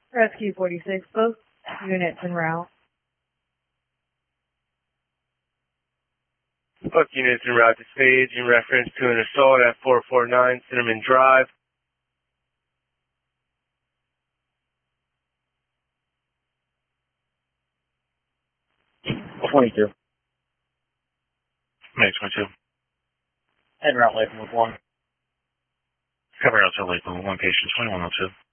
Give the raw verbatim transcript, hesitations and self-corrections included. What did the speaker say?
Rescue forty-six, both units en route. Both units en route to stage in reference to an assault at four forty-nine Cinnamon Drive. twenty-two. May twenty-two. En route Lakeland with one. Cover out to Lakeland with one patient, twenty-one oh two.